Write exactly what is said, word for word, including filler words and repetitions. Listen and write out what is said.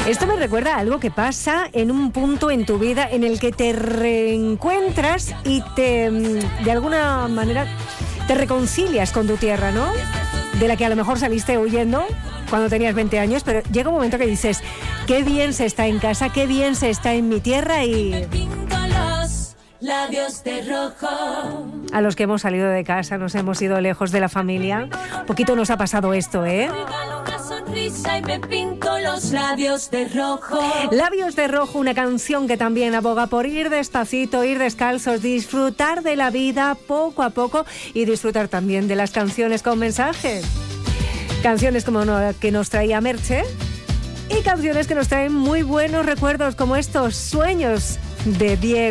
Esto me recuerda a algo que pasa en un punto en tu vida en el que te reencuentras y te, de alguna manera, te reconcilias con tu tierra, ¿no? De la que a lo mejor saliste huyendo cuando tenías veinte años, pero llega un momento que dices, qué bien se está en casa, qué bien se está en mi tierra y... Labios de rojo. A los que hemos salido de casa, nos hemos ido lejos de la familia. Un poquito nos ha pasado esto, ¿eh? Y me pinto los labios de rojo. Labios de rojo, una canción que también aboga por ir despacito, ir descalzos, disfrutar de la vida poco a poco y disfrutar también de las canciones con mensajes. Canciones como la que nos traía Merche y canciones que nos traen muy buenos recuerdos como estos Sueños de Diego.